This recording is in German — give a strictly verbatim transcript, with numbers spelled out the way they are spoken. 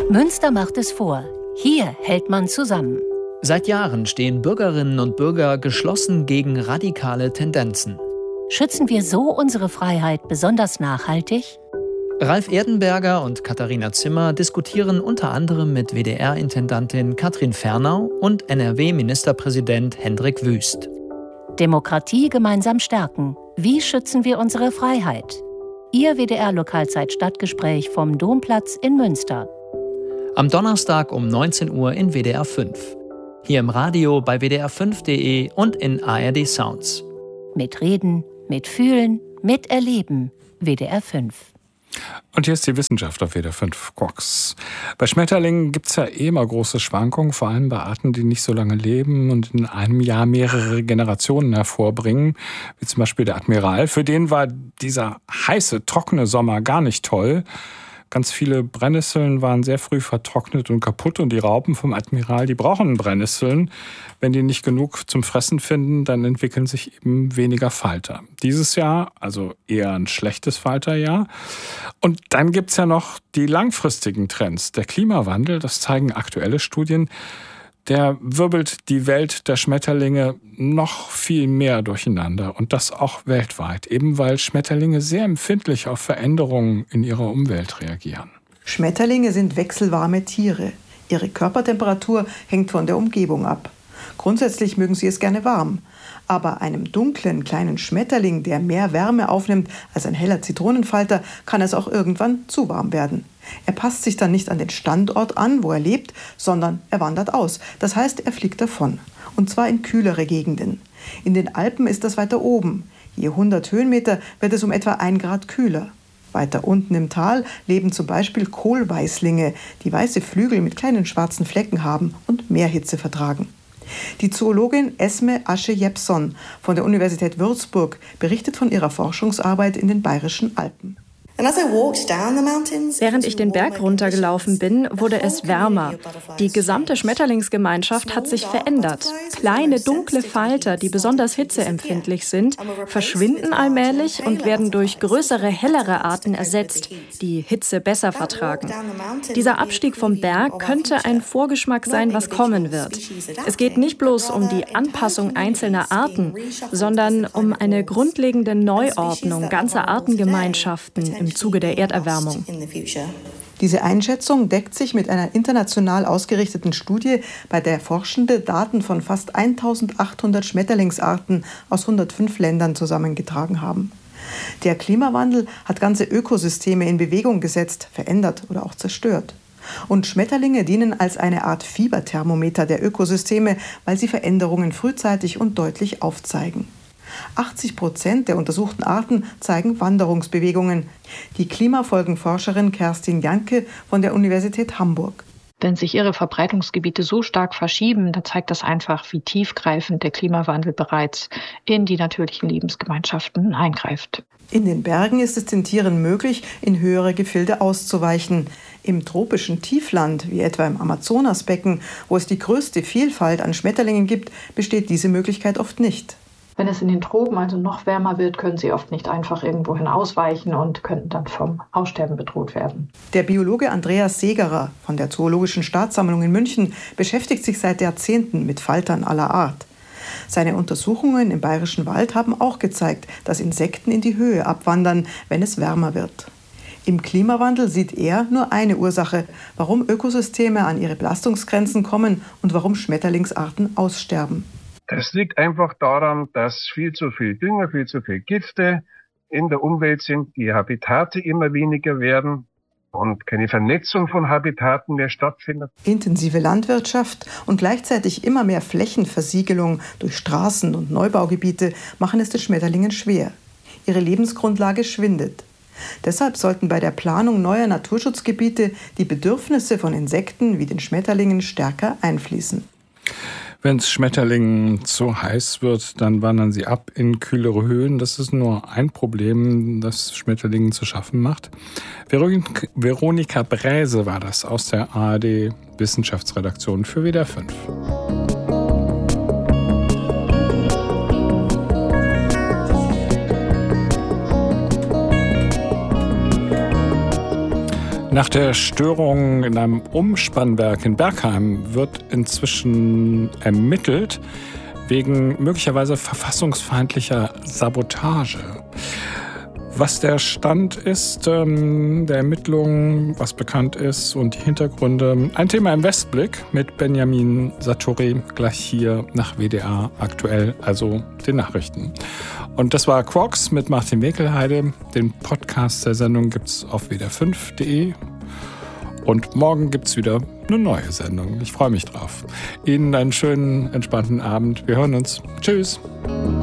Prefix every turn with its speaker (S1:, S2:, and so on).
S1: Münster macht es vor. Hier hält man zusammen.
S2: Seit Jahren stehen Bürgerinnen und Bürger geschlossen gegen radikale Tendenzen.
S1: Schützen wir so unsere Freiheit besonders nachhaltig?
S2: Ralf Erdenberger und Katharina Zimmer diskutieren unter anderem mit W D R-Intendantin Katrin Fernau und N R W-Ministerpräsident Hendrik Wüst.
S1: Demokratie gemeinsam stärken. Wie schützen wir unsere Freiheit? Ihr W D R-Lokalzeit-Stadtgespräch vom Domplatz in Münster.
S2: Am Donnerstag um neunzehn Uhr in W D R fünf. Hier im Radio bei W D R fünf punkt de und in A R D Sounds.
S1: Mitreden, mitfühlen, miterleben. W D R fünf.
S3: Und hier ist die Wissenschaft auf W D R fünf Quarks. Bei Schmetterlingen gibt es ja eh immer große Schwankungen, vor allem bei Arten, die nicht so lange leben und in einem Jahr mehrere Generationen hervorbringen, wie zum Beispiel der Admiral. Für den war dieser heiße, trockene Sommer gar nicht toll. Ganz viele Brennnesseln waren sehr früh vertrocknet und kaputt und die Raupen vom Admiral, die brauchen Brennnesseln. Wenn die nicht genug zum Fressen finden, dann entwickeln sich eben weniger Falter. Dieses Jahr, also eher ein schlechtes Falterjahr. Und dann gibt's ja noch die langfristigen Trends. Der Klimawandel, das zeigen aktuelle Studien, der wirbelt die Welt der Schmetterlinge noch viel mehr durcheinander. Und das auch weltweit, eben weil Schmetterlinge sehr empfindlich auf Veränderungen in ihrer Umwelt reagieren.
S4: Schmetterlinge sind wechselwarme Tiere. Ihre Körpertemperatur hängt von der Umgebung ab. Grundsätzlich mögen sie es gerne warm. Aber einem dunklen kleinen Schmetterling, der mehr Wärme aufnimmt als ein heller Zitronenfalter, kann es auch irgendwann zu warm werden. Er passt sich dann nicht an den Standort an, wo er lebt, sondern er wandert aus. Das heißt, er fliegt davon. Und zwar in kühlere Gegenden. In den Alpen ist das weiter oben. Je hundert Höhenmeter wird es um etwa ein Grad kühler. Weiter unten im Tal leben zum Beispiel Kohlweißlinge, die weiße Flügel mit kleinen schwarzen Flecken haben und mehr Hitze vertragen. Die Zoologin Esme Asche-Jepson von der Universität Würzburg berichtet von ihrer Forschungsarbeit in den Bayerischen Alpen.
S5: Während ich den Berg runtergelaufen bin, wurde es wärmer. Die gesamte Schmetterlingsgemeinschaft hat sich verändert. Kleine, dunkle Falter, die besonders hitzeempfindlich sind, verschwinden allmählich und werden durch größere, hellere Arten ersetzt, die Hitze besser vertragen. Dieser Abstieg vom Berg könnte ein Vorgeschmack sein, was kommen wird. Es geht nicht bloß um die Anpassung einzelner Arten, sondern um eine grundlegende Neuordnung ganzer Artengemeinschaften im im Zuge der Erderwärmung.
S4: Diese Einschätzung deckt sich mit einer international ausgerichteten Studie, bei der Forschende Daten von fast eintausendachthundert Schmetterlingsarten aus hundertfünf Ländern zusammengetragen haben. Der Klimawandel hat ganze Ökosysteme in Bewegung gesetzt, verändert oder auch zerstört. Und Schmetterlinge dienen als eine Art Fieberthermometer der Ökosysteme, weil sie Veränderungen frühzeitig und deutlich aufzeigen. achtzig Prozent der untersuchten Arten zeigen Wanderungsbewegungen. Die Klimafolgenforscherin Kerstin Janke von der Universität Hamburg.
S6: Wenn sich ihre Verbreitungsgebiete so stark verschieben, dann zeigt das einfach, wie tiefgreifend der Klimawandel bereits in die natürlichen Lebensgemeinschaften eingreift.
S4: In den Bergen ist es den Tieren möglich, in höhere Gefilde auszuweichen. Im tropischen Tiefland, wie etwa im Amazonasbecken, wo es die größte Vielfalt an Schmetterlingen gibt, besteht diese Möglichkeit oft nicht.
S6: Wenn es in den Tropen also noch wärmer wird, können sie oft nicht einfach irgendwohin ausweichen und könnten dann vom Aussterben bedroht werden.
S4: Der Biologe Andreas Segerer von der Zoologischen Staatssammlung in München beschäftigt sich seit Jahrzehnten mit Faltern aller Art. Seine Untersuchungen im Bayerischen Wald haben auch gezeigt, dass Insekten in die Höhe abwandern, wenn es wärmer wird. Im Klimawandel sieht er nur eine Ursache, warum Ökosysteme an ihre Belastungsgrenzen kommen und warum Schmetterlingsarten aussterben.
S7: Das liegt einfach daran, dass viel zu viel Dünger, viel zu viel Gifte in der Umwelt sind, die Habitate immer weniger werden und keine Vernetzung von Habitaten mehr stattfindet.
S4: Intensive Landwirtschaft und gleichzeitig immer mehr Flächenversiegelung durch Straßen und Neubaugebiete machen es den Schmetterlingen schwer. Ihre Lebensgrundlage schwindet. Deshalb sollten bei der Planung neuer Naturschutzgebiete die Bedürfnisse von Insekten wie den Schmetterlingen stärker einfließen.
S3: Wenn es Schmetterlingen zu heiß wird, dann wandern sie ab in kühlere Höhen. Das ist nur ein Problem, das Schmetterlingen zu schaffen macht. Veronika Bräse war das aus der A R D Wissenschaftsredaktion für W D R fünf. Nach der Störung in einem Umspannwerk in Bergheim wird inzwischen ermittelt wegen möglicherweise verfassungsfeindlicher Sabotage. Was der Stand ist ähm, der Ermittlungen, was bekannt ist und die Hintergründe. Ein Thema im Westblick mit Benjamin Satori, gleich hier nach W D R aktuell, also den Nachrichten. Und das war Quarks mit Martin Wekelheide. Den Podcast der Sendung gibt's auf w d r fünf punkt d e. Und morgen gibt's wieder eine neue Sendung. Ich freue mich drauf. Ihnen einen schönen, entspannten Abend. Wir hören uns. Tschüss.